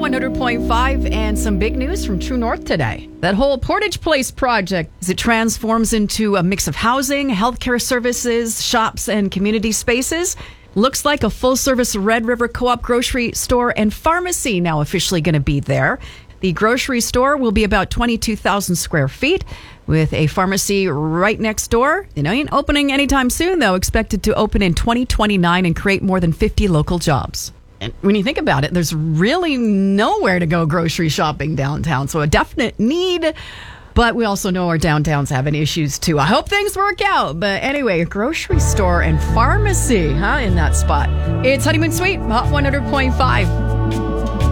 100.5 and some big news from True North today. That whole Portage Place project, as it transforms into a mix of housing, healthcare services, shops, and community spaces, looks like a full-service Red River Co-op grocery store and pharmacy now officially going to be there. The grocery store will be about 22,000 square feet with a pharmacy right next door. Ain't opening anytime soon, though. Expected to open in 2029 and create more than 50 local jobs. And when you think about it, there's really nowhere to go grocery shopping downtown. So a definite need. But we also know our downtown's having issues, too. I hope things work out. But anyway, a grocery store and pharmacy, in that spot. It's Honeymoon Suite, Hot 100.5.